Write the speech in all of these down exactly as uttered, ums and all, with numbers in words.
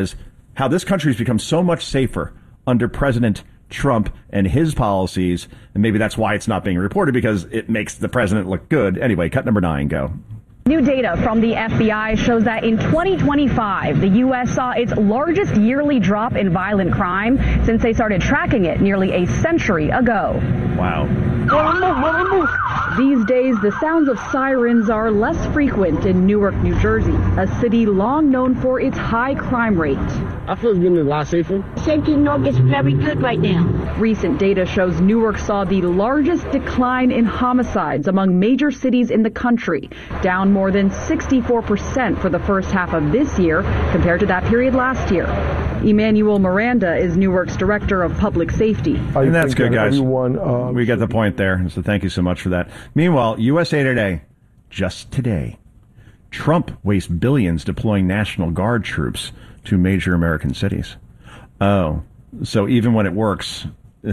is how this country's become so much safer under President Trump and his policies. And maybe that's why it's not being reported, because it makes the president look good. Anyway, cut number nine, go. New data from the F B I shows that in twenty twenty-five, the U S saw its largest yearly drop in violent crime since they started tracking it nearly a century ago. Wow. These days, the sounds of sirens are less frequent in Newark, New Jersey, a city long known for its high crime rate. I feel it's getting a lot safer. Safety in Newark is very good right now. Recent data shows Newark saw the largest decline in homicides among major cities in the country, down more than sixty-four percent for the first half of this year compared to that period last year. Emmanuel Miranda is Newark's Director of Public Safety. And that's good, guys. Everyone, uh, we get the point there, so thank you so much for that. Meanwhile, U S A Today, just today, Trump wastes billions deploying National Guard troops to major American cities. Oh, so even when it works,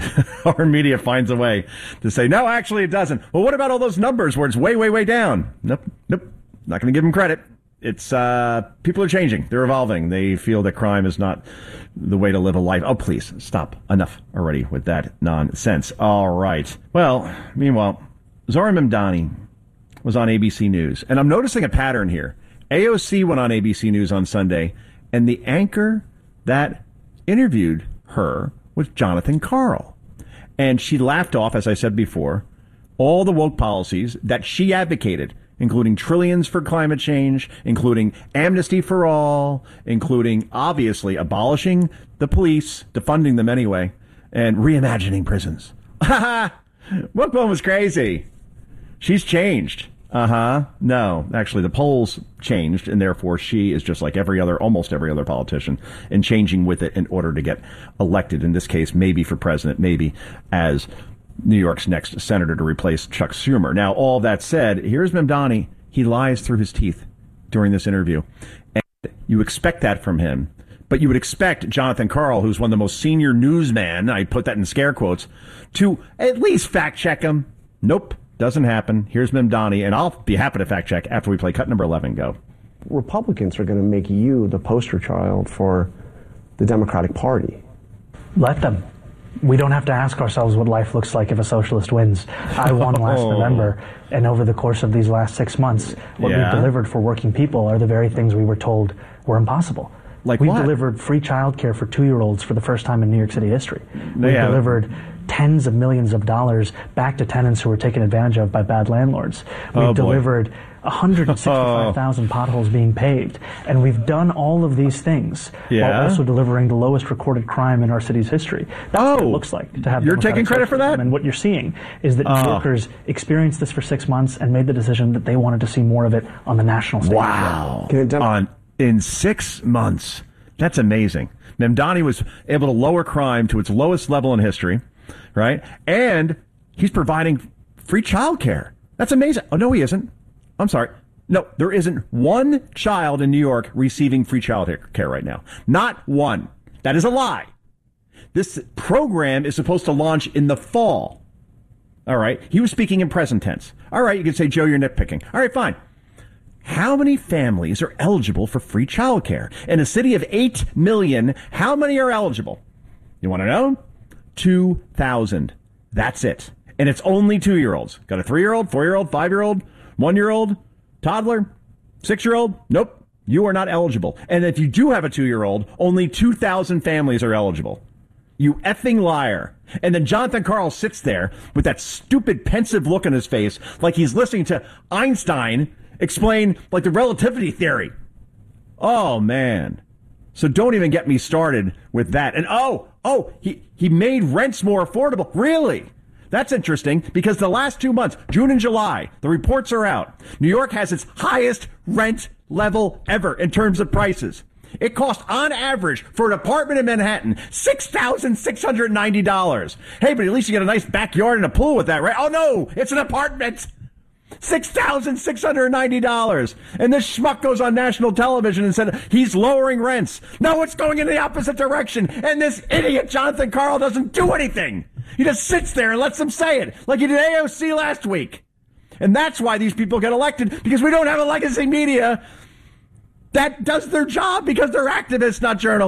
our media finds a way to say, no, actually it doesn't. Well, what about all those numbers where it's way, way, way down? Nope, nope, not going to give them credit. It's, uh, people are changing. They're evolving. They feel that crime is not the way to live a life. Oh, please, stop. Enough already with that nonsense. All right. Well, meanwhile, Zohran Mamdani was on A B C News, and I'm noticing a pattern here. A O C went on A B C News on Sunday, and the anchor that interviewed her was Jonathan Karl. And she laughed off, as I said before, all the woke policies that she advocated, including trillions for climate change, including amnesty for all, including, obviously, abolishing the police, defunding them anyway, and reimagining prisons. Ha ha! Woke woman was crazy. She's changed. Uh-huh. No, actually, the polls changed, and therefore she is just like every other, almost every other politician, and changing with it in order to get elected, in this case, maybe for president, maybe as New York's next senator to replace Chuck Schumer. Now, all that said, here's Mamdani. He lies through his teeth during this interview, and you expect that from him. But you would expect Jonathan Karl, who's one of the most senior newsmen, I put that in scare quotes, to at least fact-check him. Nope. Doesn't happen. Here's Mamdani, and I'll be happy to fact check after we play cut number eleven. Go. Republicans are going to make you the poster child for the Democratic Party. Let them. We don't have to ask ourselves what life looks like if a socialist wins. I won last oh. November, and over the course of these last six months, what yeah. we've delivered for working people are the very things we were told were impossible. Like We've what? delivered free childcare for two-year-olds for the first time in New York City history. We've yeah. delivered tens of millions of dollars back to tenants who were taken advantage of by bad landlords. We've oh, delivered one hundred sixty-five thousand potholes being paved. And we've done all of these things yeah. while also delivering the lowest recorded crime in our city's history. That's oh, what it looks like to have You're Democratic taking credit for that? And what you're seeing is that oh. New Yorkers experienced this for six months and made the decision that they wanted to see more of it on the national stage. Wow. On, in six months. That's amazing. Mamdani was able to lower crime to its lowest level in history, right? And he's providing free child care. That's amazing. Oh, no, he isn't. I'm sorry. No, there isn't one child in New York receiving free child care right now. Not one. That is a lie. This program is supposed to launch in the fall. All right. He was speaking in present tense. All right. You can say, Joe, you're nitpicking. All right, fine. How many families are eligible for free child care? In a city of eight million, how many are eligible? You want to know? two thousand. That's it. And it's only two-year-olds. Got a three-year-old, four-year-old, five-year-old, one-year-old, toddler, six-year-old? Nope. You are not eligible. And if you do have a two-year-old, only two thousand families are eligible. You effing liar. And then Jonathan Karl sits there with that stupid pensive look on his face like he's listening to Einstein explain, like, the relativity theory. Oh, man. So don't even get me started with that. And, oh, oh, he, he made rents more affordable. Really? That's interesting, because the last two months, June and July, the reports are out. New York has its highest rent level ever in terms of prices. It cost, on average, for an apartment in Manhattan, six thousand six hundred ninety dollars. Hey, but at least you get a nice backyard and a pool with that, right? Oh, no, it's an apartment. six thousand six hundred ninety dollars. And this schmuck goes on national television and said he's lowering rents. No, it's going in the opposite direction. And this idiot Jonathan Karl doesn't do anything. He just sits there and lets them say it, like he did A O C last week. And that's why these people get elected, because we don't have a legacy media that does their job because they're activists, not journalists.